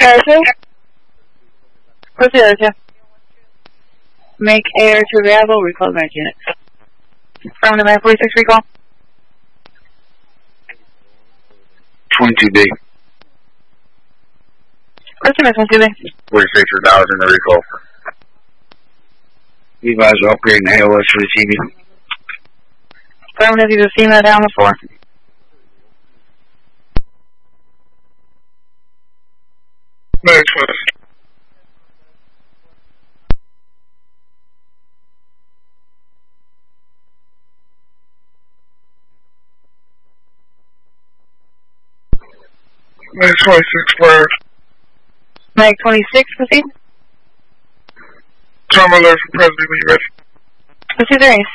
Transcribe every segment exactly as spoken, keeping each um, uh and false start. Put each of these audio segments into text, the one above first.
Air two? What's the other two? Make air two available, recall branch units. From the nine forty-six recall. twenty-two B. What's the next one, two B? forty-six dollars in the recall. You guys are upgrading the Halo S for the T V. Affirmative, you've seen that down before. Next one. Mag twenty-six, flares. Mag twenty-six, proceed. Time alert for President when you're ready. What's your race?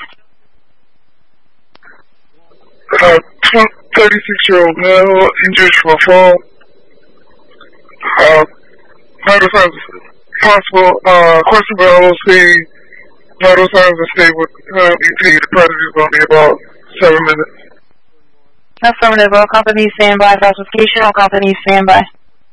Uh, thirty-six-year-old male injured from a fall. Uh, vital signs possible. Uh, question about L O C. Vital signs are stable. Uh, E T, the president is going to be about seven minutes. Affirmative, all companies stand by. Classification, all companies stand by.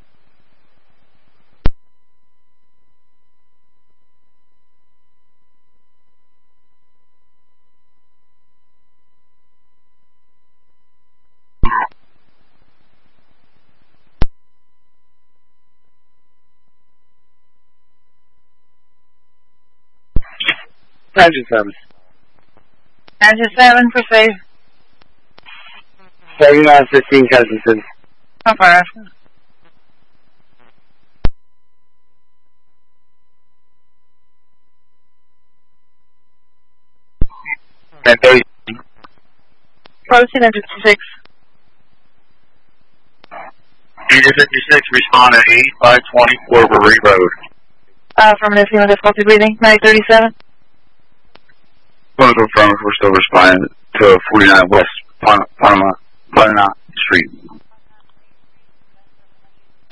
Engine seven. Engine seven, proceed. seventy-nine fifteen Kensington. Affirmative. And thirty. Proceed, engine six. Engine fifty-six, respond at eighty-five twenty-four Berea Road. Uh, affirmative, feeling difficulty breathing. Mag thirty-seven. Going to confirm if we're still responding to forty-nine West Panama. Panama.